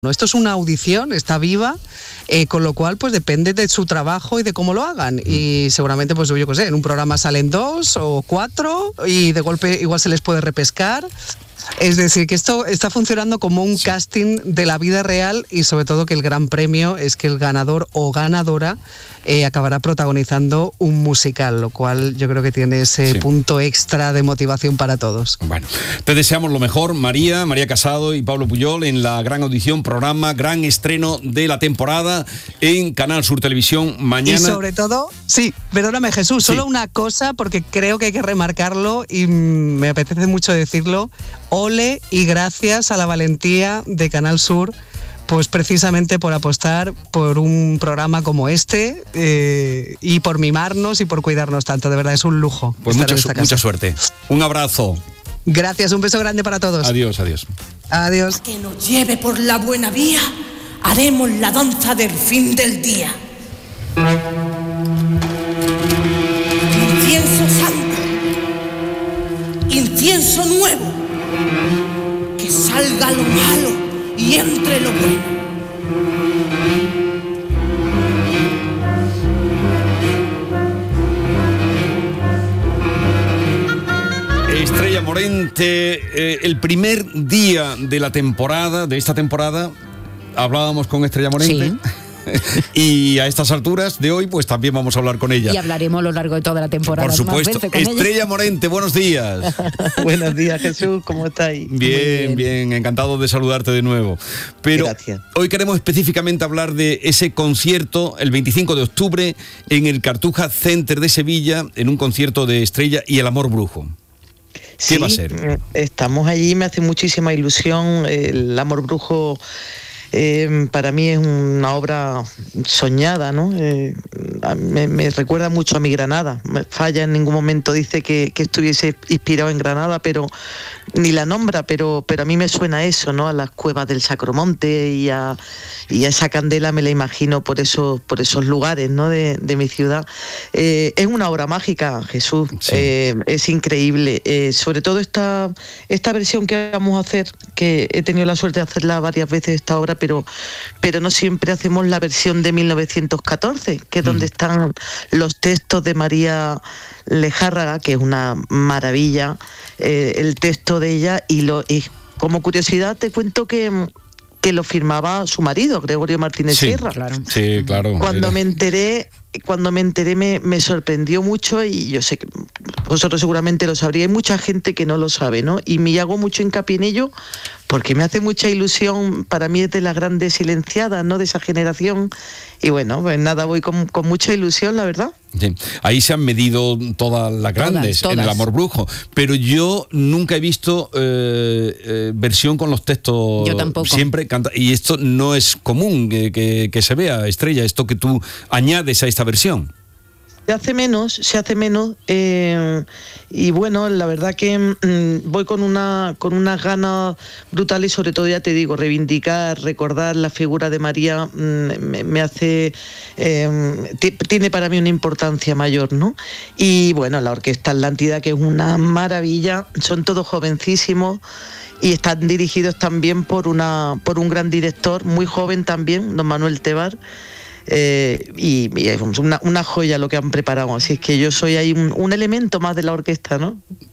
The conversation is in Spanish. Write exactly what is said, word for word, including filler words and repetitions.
No, esto es una audición, está viva, eh, con lo cual pues depende de su trabajo y de cómo lo hagan. Y seguramente, pues yo qué sé, en un programa salen dos o cuatro y de golpe igual se les puede repescar. Es decir, que esto está funcionando como un casting de la vida real y sobre todo que el gran premio es que el ganador o ganadora eh, acabará protagonizando un musical, lo cual yo creo que tiene ese sí. punto extra de motivación para todos. Bueno, te deseamos lo mejor, María, María Casado y Pablo Puyol, en la gran audición, programa, gran estreno de la temporada en Canal Sur Televisión mañana. Y sobre todo, sí, perdóname Jesús, solo sí. una cosa, porque creo que hay que remarcarlo y me apetece mucho decirlo. Ole y gracias a la valentía de Canal Sur, pues precisamente por apostar por un programa como este eh, y por mimarnos y por cuidarnos tanto. De verdad, es un lujo. Pues mucha, su- mucha suerte. Un abrazo. Gracias, un beso grande para todos. Adiós, adiós. Adiós. Que nos lleve por la buena vía, haremos la danza del fin del día. Incienso santo, incienso nuevo, que salga lo malo y entre lo bueno. Estrella Morente, eh, el primer día de la temporada, de esta temporada, hablábamos con Estrella Morente. Sí. Y a estas alturas de hoy, pues también vamos a hablar con ella. Y hablaremos a lo largo de toda la temporada. Por supuesto. Más veces con Estrella ella. Morente, buenos días. Buenos días, Jesús, ¿cómo estáis? Bien, bien, bien, encantado de saludarte de nuevo. Pero Gracias. Hoy queremos específicamente hablar de ese concierto el veinticinco de octubre en el Cartuja Center de Sevilla, en un concierto de Estrella y El Amor Brujo. ¿Qué Sí, va a ser? Estamos allí, me hace muchísima ilusión. El Amor Brujo eh, para mí es una obra soñada, ¿no? Eh, me, me recuerda mucho a mi Granada. Me falla en ningún momento, dice que, que estuviese inspirado en Granada, pero ni la nombra, pero, pero a mí me suena a eso, ¿no? A las cuevas del Sacromonte y a, y a esa candela me la imagino por esos, por esos lugares, ¿no? de, de mi ciudad. Eh, es una obra mágica, Jesús, sí. eh, es increíble. Eh, sobre todo esta, esta versión que vamos a hacer, que he tenido la suerte de hacerla varias veces esta obra, pero, pero no siempre hacemos la versión de mil novecientos catorce, que es mm. donde están los textos de María Lejárraga, que es una maravilla, eh, el texto de ella, y, lo, y como curiosidad te cuento que, que lo firmaba su marido, Gregorio Martínez sí, Sierra. Claro. Sí, claro. Cuando era. me enteré, cuando me enteré me, me sorprendió mucho, y yo sé que vosotros seguramente lo sabríais, hay mucha gente que no lo sabe, ¿no? Y me hago mucho hincapié en ello porque me hace mucha ilusión. Para mí es de las grandes silenciadas, ¿no? De esa generación. Y bueno, pues nada, voy con, con mucha ilusión, la verdad. Sí. Ahí se han medido todas las grandes, todas, todas. En El Amor Brujo, pero yo nunca he visto eh, eh, versión con los textos. Yo tampoco. Siempre canta, y esto no es común que, que, que se vea, Estrella, esto que tú añades a esta versión. Se hace menos, se hace menos, eh, y bueno, la verdad que mmm, voy con una con unas ganas brutales, y sobre todo, ya te digo, reivindicar, recordar la figura de María, mmm, me, me hace, eh, t- tiene para mí una importancia mayor, ¿no? Y bueno, la Orquesta Atlántida, que es una maravilla, son todos jovencísimos y están dirigidos también por una por un gran director, muy joven también, don Manuel Tebar. Eh, y, y es una, una joya lo que han preparado, así es que yo soy ahí un, un elemento más de la orquesta, ¿no?